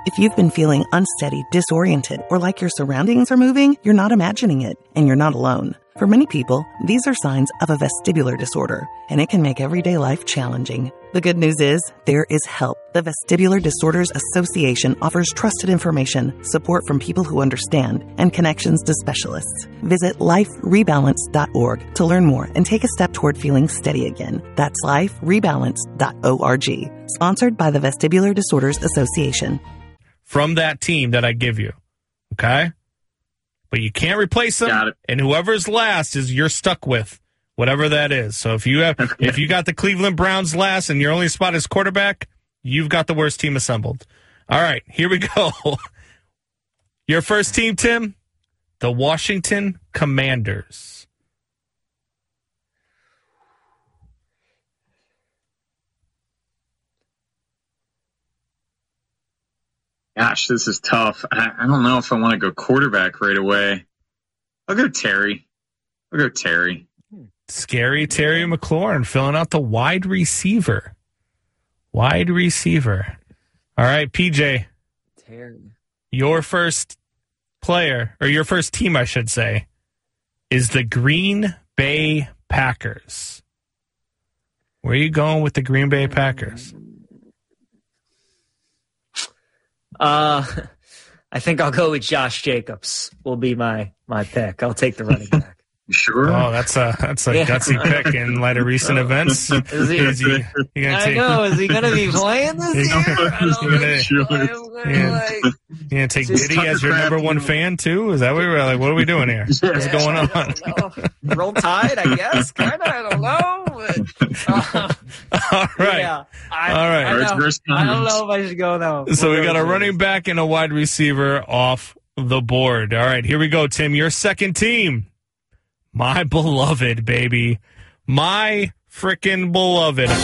If you've been feeling unsteady, disoriented, or like your surroundings are moving, you're not imagining it, and you're not alone. For many people, these are signs of a vestibular disorder, and it can make everyday life challenging. The good news is, there is help. The Vestibular Disorders Association offers trusted information, support from people who understand, and connections to specialists. Visit liferebalance.org to learn more and take a step toward feeling steady again. That's liferebalance.org. Sponsored by the Vestibular Disorders Association. From that team that I give you, okay? But you can't replace them, and whoever's last is you're stuck with, whatever that is. So if you got the Cleveland Browns last and your only spot is quarterback, you've got the worst team assembled. All right, here we go. Your first team, Tim, the Washington Commanders. Gosh, this is tough. I don't know if I want to go quarterback right away. I'll go Terry. Scary Terry McLaurin filling out the wide receiver. All right, PJ. Terry. Your first player, or your first team, I should say, is the Green Bay Packers. Where are you going with the Green Bay Packers? I think I'll go with Josh Jacobs. Will be my pick. I'll take the running back. Sure. Oh, that's a gutsy pick in light of recent events. Is he gonna take? I know. Is he gonna be playing this year? You gonna take Diddy as your number one fan too? Is that what we're like? What are we doing here? What's going on? Roll Tide, I guess. Kind of. I don't know. But, all right. Yeah, all right. I don't know if I should go though. So we got a running back and a wide receiver off the board. All right, here we go, Tim. Your second team. My beloved, baby. My freaking beloved.